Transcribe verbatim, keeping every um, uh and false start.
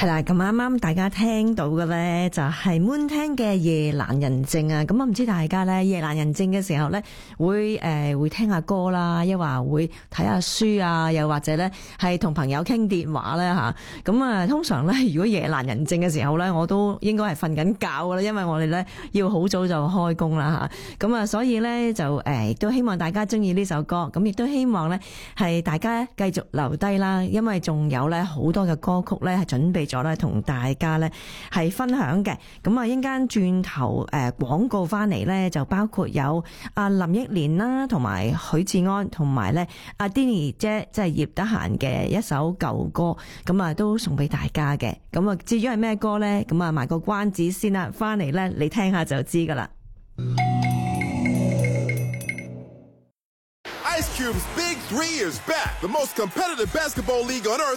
係啦，咁啱啱大家聽到嘅咧就係 Moon 聽嘅夜闌人靜啊，咁啊唔知大家咧夜闌人靜嘅時候咧會誒、呃、會聽下歌啦，抑或會睇下書啊，又或者咧係同朋友傾電話咧吓，咁啊通常咧如果夜闌人靜嘅時候咧，我都應該係瞓緊覺噶啦，因為我哋咧要好早就開工啦吓，咁啊所以咧就誒亦都希望大家中意呢首歌，咁亦都希望咧係大家繼續留低啦，因為仲有咧好多嘅歌曲咧係準備咗咧同大家咧係分享嘅。咁啊一陣間轉頭誒廣告翻嚟咧，就包括有阿林憶蓮啦，同埋許志安，同埋咧阿 Denny 姐即係葉德嫻嘅一首舊歌，咁啊都送俾大家嘅。咁啊至於係咩歌咧，咁啊賣個關子先啦，翻嚟咧你聽下就知噶啦。 Ice Cube's Big Three is back, the most competitive basketball league on earth.